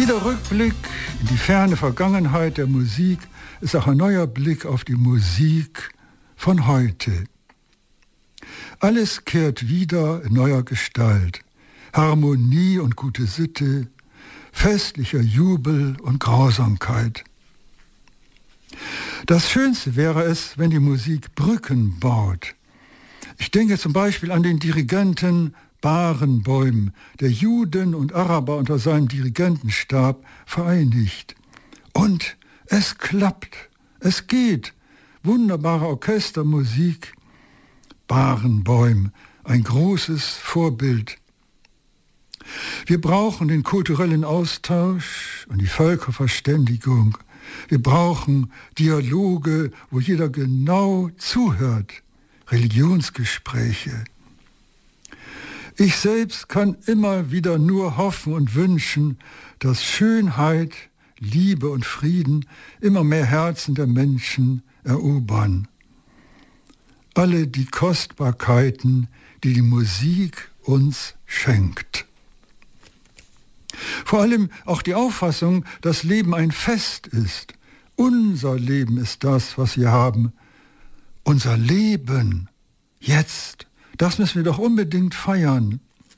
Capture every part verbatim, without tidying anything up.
Jeder Rückblick in die ferne Vergangenheit der Musik ist auch ein neuer Blick auf die Musik von heute. Alles kehrt wieder in neuer Gestalt. Harmonie und gute Sitte, festlicher Jubel und Grausamkeit. Das Schönste wäre es, wenn die Musik Brücken baut. Ich denke zum Beispiel an den Dirigenten Barenboim, der Juden und Araber unter seinem Dirigentenstab vereinigt. Und es klappt, es geht. Wunderbare Orchestermusik. Barenboim, ein großes Vorbild. Wir brauchen den kulturellen Austausch und die Völkerverständigung. Wir brauchen Dialoge, wo jeder genau zuhört. Religionsgespräche. Ich selbst kann immer wieder nur hoffen und wünschen, dass Schönheit, Liebe und Frieden immer mehr Herzen der Menschen erobern. Alle die Kostbarkeiten, die die Musik uns schenkt. Vor allem auch die Auffassung, dass Leben ein Fest ist. Unser Leben ist das, was wir haben. Unser Leben, jetzt. Das müssen wir doch unbedingt feiern.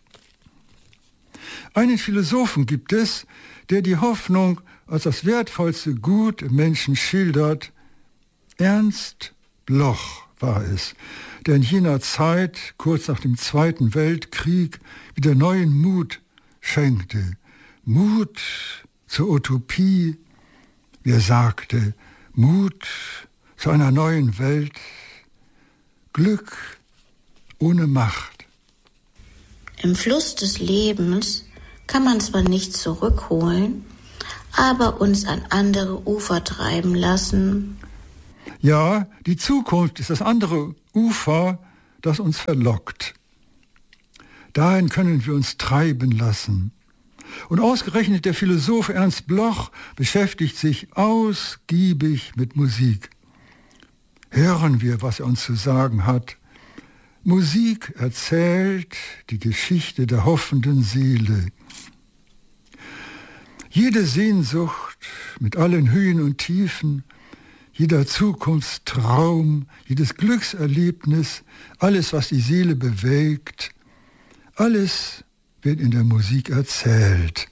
Einen Philosophen gibt es, der die Hoffnung als das wertvollste Gut im Menschen schildert. Ernst Bloch war es, der in jener Zeit, kurz nach dem Zweiten Weltkrieg, wieder neuen Mut schenkte. Mut zur Utopie, wie er sagte, Mut zu einer neuen Welt, Glück ohne Macht. Im Fluss des Lebens kann man zwar nicht zurückholen, aber uns an andere Ufer treiben lassen. Ja, die Zukunft ist das andere Ufer, das uns verlockt. Dahin können wir uns treiben lassen. Und ausgerechnet der Philosoph Ernst Bloch beschäftigt sich ausgiebig mit Musik. Hören wir, was er uns zu sagen hat. Musik erzählt die Geschichte der hoffenden Seele. Jede Sehnsucht mit allen Höhen und Tiefen, jeder Zukunftstraum, jedes Glückserlebnis, alles, was die Seele bewegt, alles wird in der Musik erzählt.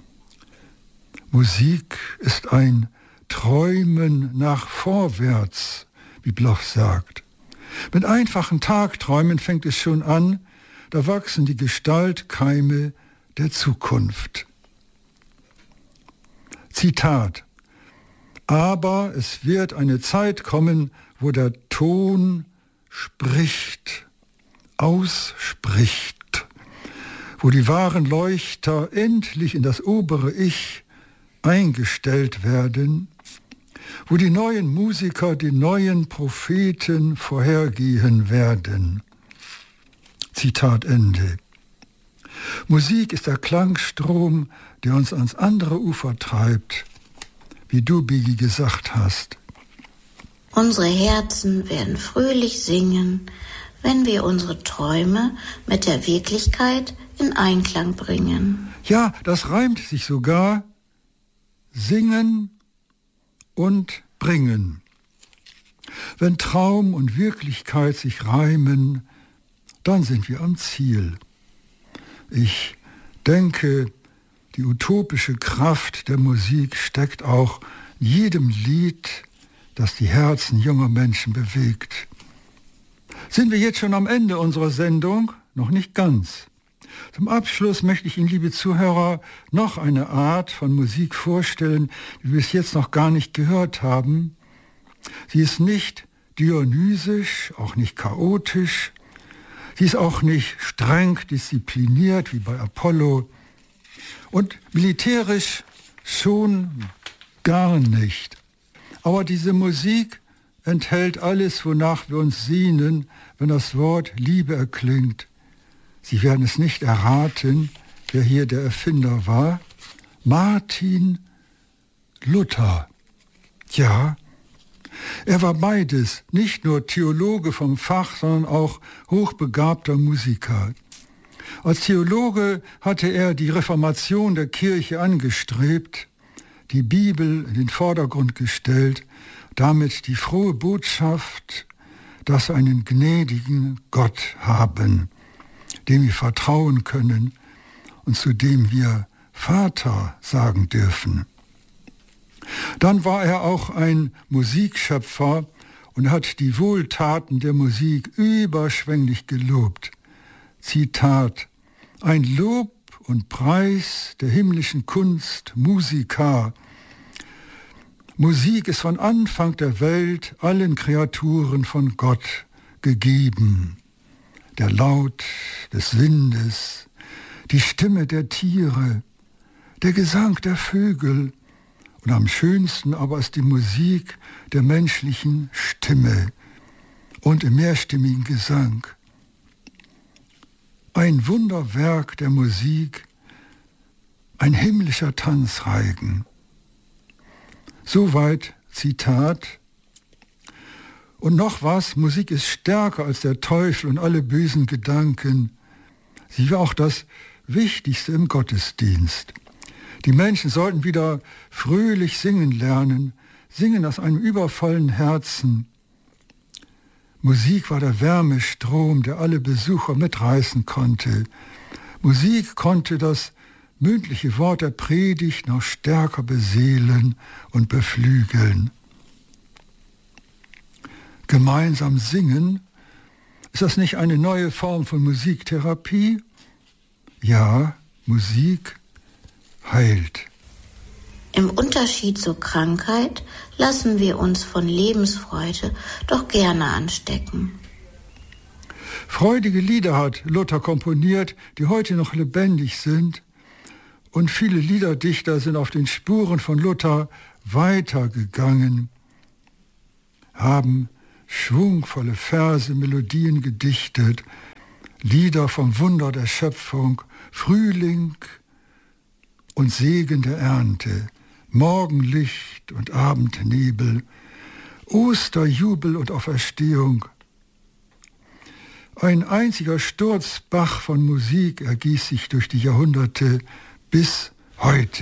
Musik ist ein Träumen nach vorwärts, wie Bloch sagt. Mit einfachen Tagträumen fängt es schon an, da wachsen die Gestaltkeime der Zukunft. Zitat: Aber es wird eine Zeit kommen, wo der Ton spricht, ausspricht, wo die wahren Leuchter endlich in das obere Ich eingestellt werden, wo die neuen Musiker die neuen Propheten vorhergehen werden. Zitat Ende. Musik ist der Klangstrom, der uns ans andere Ufer treibt, wie du, Biggi, gesagt hast. Unsere Herzen werden fröhlich singen, wenn wir unsere Träume mit der Wirklichkeit in Einklang bringen. Ja, das reimt sich sogar. Singen und bringen. Wenn Traum und Wirklichkeit sich reimen, dann sind wir am Ziel. Ich denke, die utopische Kraft der Musik steckt auch in jedem Lied, das die Herzen junger Menschen bewegt. Sind wir jetzt schon am Ende unserer Sendung? Noch nicht ganz. Zum Abschluss möchte ich Ihnen, liebe Zuhörer, noch eine Art von Musik vorstellen, die wir bis jetzt noch gar nicht gehört haben. Sie ist nicht dionysisch, auch nicht chaotisch. Sie ist auch nicht streng diszipliniert wie bei Apollo. Und militärisch schon gar nicht. Aber diese Musik enthält alles, wonach wir uns sehnen, wenn das Wort Liebe erklingt. Sie werden es nicht erraten, wer hier der Erfinder war. Martin Luther. Ja, er war beides, nicht nur Theologe vom Fach, sondern auch hochbegabter Musiker. Als Theologe hatte er die Reformation der Kirche angestrebt, die Bibel in den Vordergrund gestellt, damit die frohe Botschaft, dass wir einen gnädigen Gott haben, dem wir vertrauen können und zu dem wir Vater sagen dürfen. Dann war er auch ein Musikschöpfer und hat die Wohltaten der Musik überschwänglich gelobt. Zitat: Ein Lob und Preis der himmlischen Kunst, Musica. Musik ist von Anfang der Welt allen Kreaturen von Gott gegeben. Der Laut des Windes, die Stimme der Tiere, der Gesang der Vögel und am schönsten aber ist die Musik der menschlichen Stimme und im mehrstimmigen Gesang. Ein Wunderwerk der Musik, ein himmlischer Tanzreigen. Soweit Zitat. Und noch was, Musik ist stärker als der Teufel und alle bösen Gedanken. Sie war auch das Wichtigste im Gottesdienst. Die Menschen sollten wieder fröhlich singen lernen, singen aus einem übervollen Herzen. Musik war der Wärmestrom, der alle Besucher mitreißen konnte. Musik konnte das mündliche Wort der Predigt noch stärker beseelen und beflügeln. Gemeinsam singen, ist das nicht eine neue Form von Musiktherapie? Ja, Musik heilt. Im Unterschied zur Krankheit lassen wir uns von Lebensfreude doch gerne anstecken. Freudige Lieder hat Luther komponiert, die heute noch lebendig sind. Und viele Liederdichter sind auf den Spuren von Luther weitergegangen, haben schwungvolle Verse, Melodien gedichtet, Lieder vom Wunder der Schöpfung, Frühling und Segen der Ernte, Morgenlicht und Abendnebel, Osterjubel und Auferstehung. Ein einziger Sturzbach von Musik ergießt sich durch die Jahrhunderte bis heute.